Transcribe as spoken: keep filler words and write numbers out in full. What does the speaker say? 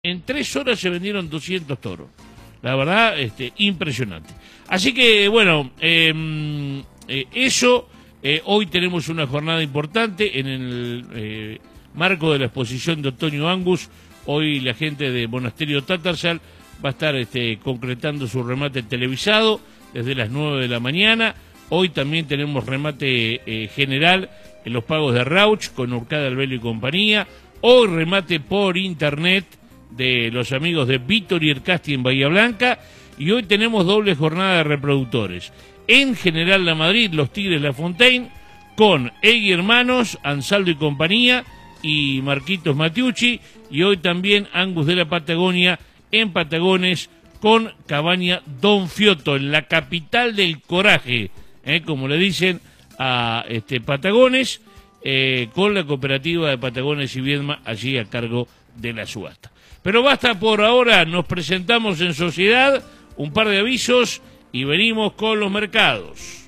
En tres horas se vendieron doscientos toros. La verdad, este, impresionante. Así que, bueno, eh, eh, eso, eh, hoy tenemos una jornada importante en el eh, marco de la exposición de Otoño Angus. Hoy la gente de Monasterio Tatarsal va a estar este, concretando su remate televisado desde las nueve de la mañana. Hoy también tenemos remate eh, general en los pagos de Rauch con Urcada Albelo y compañía. Hoy remate por internet de los amigos de Víctor y Ercasti en Bahía Blanca, y hoy tenemos doble jornada de reproductores. En General La Madrid, los Tigres La Fontaine, con Egui Hermanos, Ansaldo y compañía, y Marquitos Matiucci, y hoy también Angus de la Patagonia, en Patagones, con Cabaña Don Fiotto, en la capital del coraje, eh, como le dicen a este, Patagones, eh, con la cooperativa de Patagones y Viedma, allí a cargo de la subasta. Pero basta por ahora, nos presentamos en sociedad, un par de avisos y venimos con los mercados.